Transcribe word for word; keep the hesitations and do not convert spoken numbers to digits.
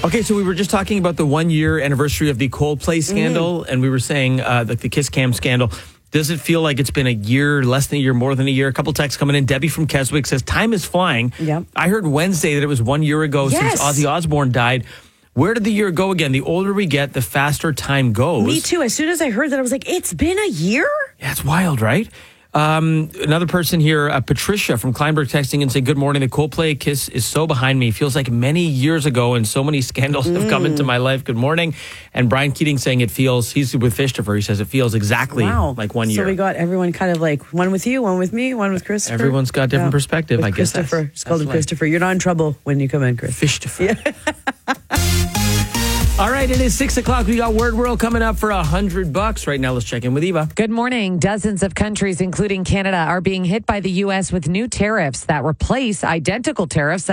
Okay, so we were just talking about the one-year anniversary of the Coldplay scandal, mm-hmm. and we were saying uh, the, the Kiss Cam scandal. Does it feel like it's been a year, less than a year, more than a year? A couple texts coming in. Debbie from Keswick says, time is flying. Yep. I heard Wednesday that it was one year ago yes. since Ozzy Osbourne died. Where did the year go again? The older we get, the faster time goes. Me too. As soon as I heard that, I was like, it's been a year? Yeah, it's wild, right? Um, another person here, uh, Patricia from Kleinberg, texting and saying, good morning. The Coldplay Kiss is so behind me. Feels like many years ago and so many scandals mm. have come into my life. Good morning. And Brian Keating saying it feels, he's with Fishtopher. He says it feels exactly wow. like one year. So we got everyone kind of like one with you, one with me, one with Christopher. Everyone's got different yeah. perspective, with I guess. Christopher. It's called Christopher. You're not in trouble when you come in, Chris. Fishtopher. Yeah. All right, it is six o'clock. We got Word World coming up for a hundred bucks. Right now, let's check in with Eva. Good morning. Dozens of countries, including Canada, are being hit by the U S with new tariffs that replace identical tariffs